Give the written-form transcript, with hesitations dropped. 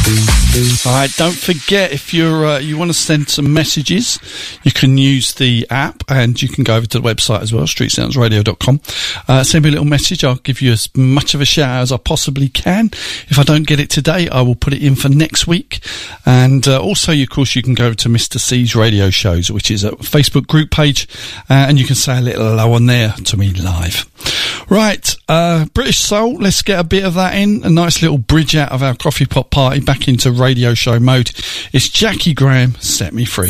All right, don't forget, if you're you want to send some messages, you can use the app, and you can go over to the website as well, streetsoundsradio.com. Send me a little message. I'll give you as much of a shout out as I possibly can. If I don't get it today, I will put it in for next week. And also, of course, you can go to Mr. C's Radio Shows, which is a Facebook group page, and you can say a little hello on there to me live. Right, British Soul, let's get a bit of that in. A nice little bridge out of our coffee pot party back into radio show mode. It's Jackie Graham, Set Me Free.